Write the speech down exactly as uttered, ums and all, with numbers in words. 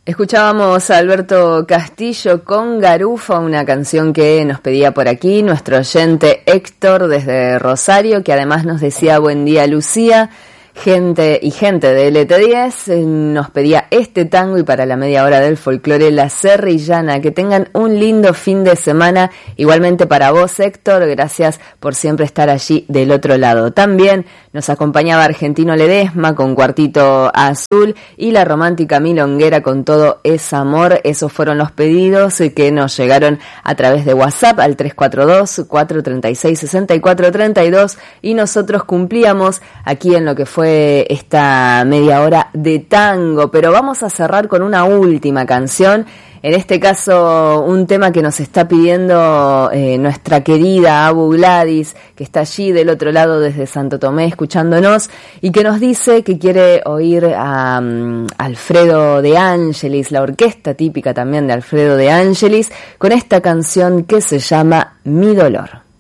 Escuchábamos a Alberto Castillo con Garufa, una canción que nos pedía por aquí nuestro oyente Héctor desde Rosario, que además nos decía buen día Lucía. Gente y gente de L T diez eh, nos pedía este tango y para la media hora del folclore La Serrillana. Que tengan un lindo fin de semana. Igualmente para vos, Héctor, gracias por siempre estar allí del otro lado. También nos acompañaba Argentino Ledesma con Cuartito Azul y la romántica milonguera con Todo es Amor. Esos fueron los pedidos que nos llegaron a través de WhatsApp al tres cuatro dos, cuatro tres seis, seis cuatro tres dos y nosotros cumplíamos aquí en lo que fue esta media hora de tango, pero vamos a cerrar con una última canción, en este caso un tema que nos está pidiendo eh, nuestra querida Abu Gladys, que está allí del otro lado desde Santo Tomé escuchándonos y que nos dice que quiere oír a um, Alfredo De Angelis, la orquesta típica también de Alfredo De Angelis, con esta canción que se llama Mi Dolor.